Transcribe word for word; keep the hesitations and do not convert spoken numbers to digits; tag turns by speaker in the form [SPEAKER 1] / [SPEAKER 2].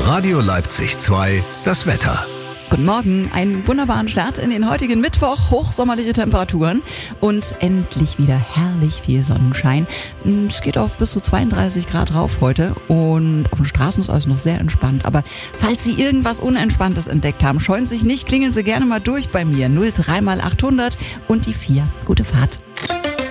[SPEAKER 1] Radio Leipzig zwei, das Wetter.
[SPEAKER 2] Guten Morgen, einen wunderbaren Start in den heutigen Mittwoch, hochsommerliche Temperaturen und endlich wieder herrlich viel Sonnenschein. Es geht auf bis zu zweiunddreißig Grad rauf heute und auf den Straßen ist alles noch sehr entspannt. Aber falls Sie irgendwas Unentspanntes entdeckt haben, scheuen Sie sich nicht, klingeln Sie gerne mal durch bei mir. null drei mal achthundert und die vier. Gute Fahrt.